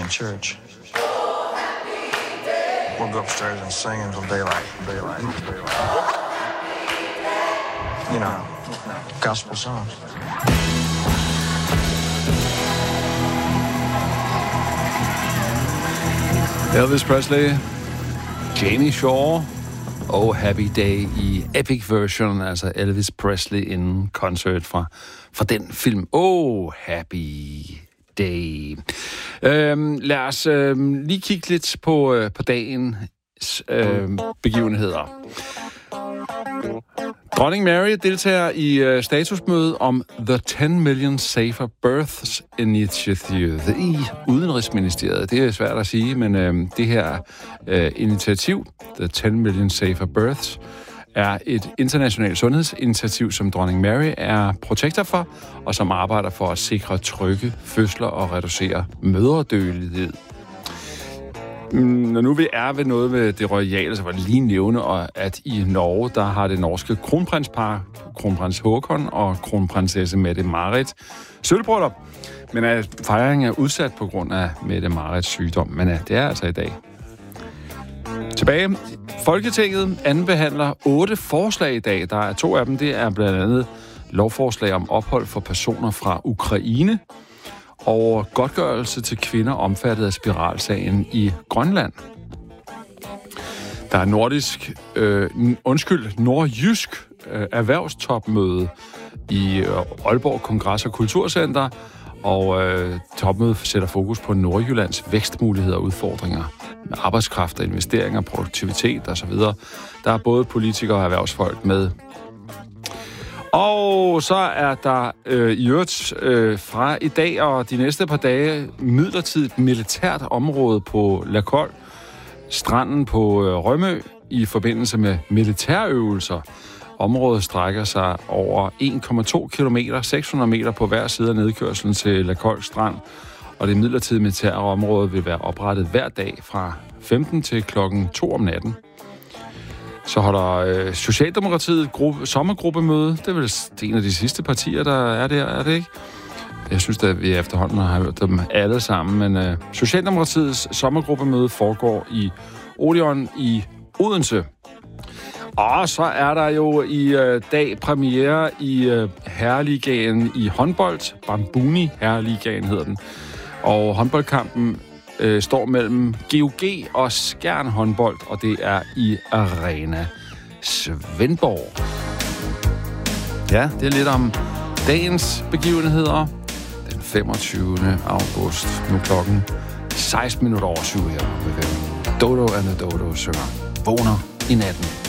in church. We'll go upstairs and sing until daylight. You know, gospel songs. Elvis Presley, Jamie Shaw og Happy Day i epic version, altså Elvis Presley in concert fra den film. Happy Day. Lad os lige kigge lidt på dagens begivenheder. Dronning Mary deltager i statusmøde om The 10 Million Safer Births Initiative i Udenrigsministeriet. Det er svært at sige, men det her initiativ, The 10 Million Safer Births, er et internationalt sundhedsinitiativ, som dronning Mary er protektor for, og som arbejder for at sikre trygge fødsler og reducere mødredødelighed. Når nu vi er ved noget med det royale, så var det lige nævne, at i Norge, der har det norske kronprinspar, kronprins Håkon og kronprinsesse Mette-Marit, sølvbryllup. Men at fejringen er udsat på grund af Mette-Marits sygdom. Men det er altså i dag. Tilbage. Folketinget andenbehandler 8 forslag i dag. Der er 2 af dem. Det er blandt andet lovforslag om ophold for personer fra Ukraine og godtgørelse til kvinder omfattet af spiralsagen i Grønland. Der er nordjysk erhvervstopmøde i Aalborg Kongress- og Kulturcenter, og topmødet sætter fokus på Nordjyllands vækstmuligheder og udfordringer med arbejdskraft og investeringer, produktivitet osv. Der er både politikere og erhvervsfolk med. Og så er der i øvrigt fra i dag og de næste par dage midlertidigt militært område på Lakold, stranden på Rømø, i forbindelse med militærøvelser. Området strækker sig over 1,2 kilometer, 600 meter på hver side af nedkørslen til Lakold Strand, og det midlertidige militære område vil være oprettet hver dag fra 15 til klokken 2 om natten. Så holder Socialdemokratiet sommergruppemøde. Det er vel en af de sidste partier, der er der, er det ikke? Jeg synes, at vi efterhånden har hørt dem alle sammen, men Socialdemokratiets sommergruppemøde foregår i Odeon i Odense. Og så er der jo i dag premiere i Herreligaen i håndbold. Bambuni Herreligaen hedder den. Og håndboldkampen står mellem GOG og Skjern håndbold, og det er i Arena Svendborg. Ja, det er lidt om dagens begivenheder. Den 25. august. Nu klokken 16 minutter over 7 her. Dodo and the Dodo synger Vågner i natten.